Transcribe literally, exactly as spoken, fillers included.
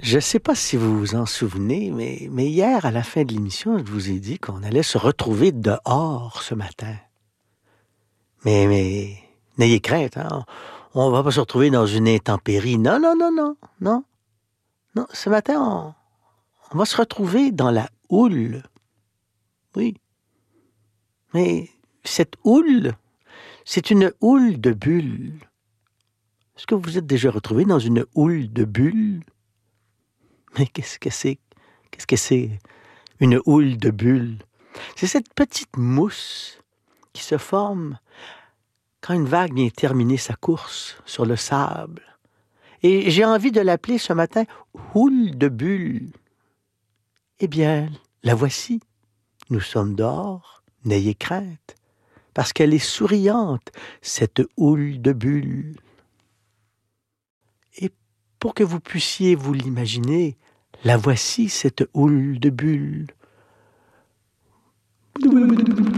Je ne sais pas si vous vous en souvenez, mais, mais hier, à la fin de l'émission, je vous ai dit qu'on allait se retrouver dehors ce matin. Mais, mais, n'ayez crainte, hein? On ne va pas se retrouver dans une intempérie. Non, non, non, non, non. Non, ce matin, on, on va se retrouver dans la houle. Oui. Mais cette houle, c'est une houle de bulles. Est-ce que vous vous êtes déjà retrouvé dans une houle de bulles? Mais qu'est-ce que c'est? Qu'est-ce que c'est, une houle de bulles? C'est cette petite mousse qui se forme quand une vague vient terminer sa course sur le sable. Et j'ai envie de l'appeler ce matin houle de bulles. Eh bien, la voici. Nous sommes dehors, n'ayez crainte, parce qu'elle est souriante, cette houle de bulles. Et pour que vous puissiez vous l'imaginer, la voici, cette houle de bulles.